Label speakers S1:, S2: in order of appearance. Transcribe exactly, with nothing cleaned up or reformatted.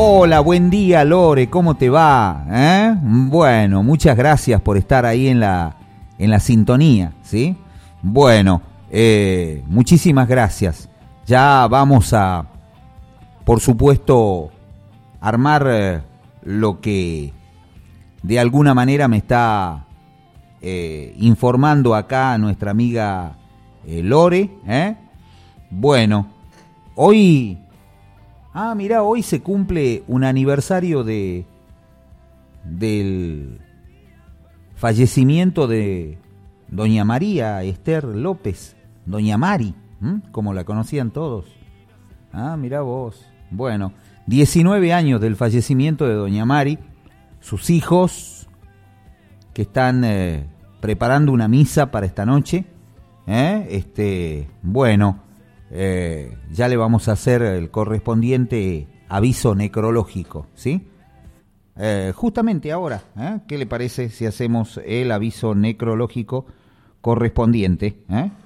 S1: Hola, buen día, Lore, ¿cómo te va? ¿Eh? Bueno, muchas gracias por estar ahí en la, en la sintonía, ¿sí? Bueno, eh, muchísimas gracias. Ya vamos a, por supuesto, armar eh, lo que de alguna manera me está eh, informando acá nuestra amiga eh, Lore, ¿eh? Bueno, hoy... Ah, mirá, hoy se cumple un aniversario de del fallecimiento de doña María Esther López, doña Mari, ¿m? Como la conocían todos. Ah, mirá vos. Bueno, diecinueve años del fallecimiento de doña Mari, sus hijos que están eh, preparando una misa para esta noche. ¿eh? Este, bueno... Eh, ya le vamos a hacer el correspondiente aviso necrológico, ¿sí? Eh, justamente ahora, ¿eh? ¿Qué le parece si hacemos el aviso necrológico correspondiente? ¿eh?